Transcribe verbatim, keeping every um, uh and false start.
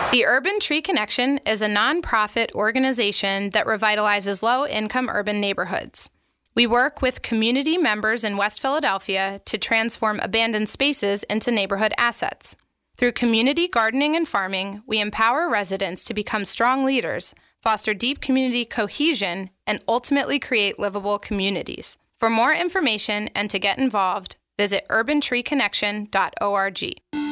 The Urban Tree Connection is a nonprofit organization that revitalizes low-income urban neighborhoods. We work with community members in West Philadelphia to transform abandoned spaces into neighborhood assets. Through community gardening and farming, we empower residents to become strong leaders, foster deep community cohesion, and ultimately create livable communities. For more information and to get involved, visit urban tree connection dot org.